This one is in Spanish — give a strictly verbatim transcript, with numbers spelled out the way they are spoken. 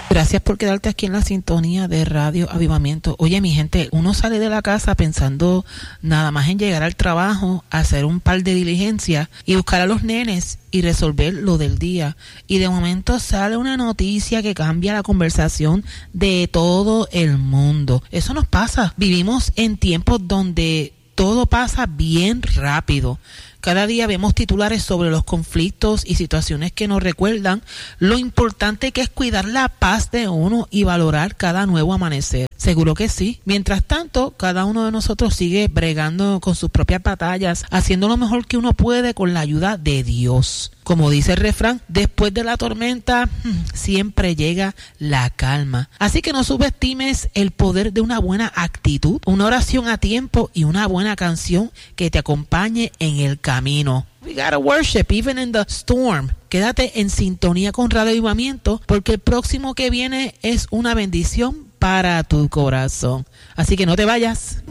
Gracias por quedarte aquí en la sintonía de Radio Avivamiento. Oye, mi gente, uno sale de la casa pensando nada más en llegar al trabajo, hacer un par de diligencias y buscar a los nenes y resolver lo del día. Y de momento sale una noticia que cambia la conversación de todo el mundo. Eso nos pasa. Vivimos en tiempos donde todo pasa bien rápido. Cada día vemos titulares sobre los conflictos y situaciones que nos recuerdan lo importante que es cuidar la paz de uno y valorar cada nuevo amanecer. Seguro que sí. Mientras tanto, cada uno de nosotros sigue bregando con sus propias batallas, haciendo lo mejor que uno puede con la ayuda de Dios. Como dice el refrán, después de la tormenta siempre llega la calma. Así que no subestimes el poder de una buena actitud, una oración a tiempo y una buena canción que te acompañe en el camino. We gotta worship even in the storm. Quédate en sintonía con Radio Avivamiento porque el próximo que viene es una bendición para tu corazón. Así que no te vayas.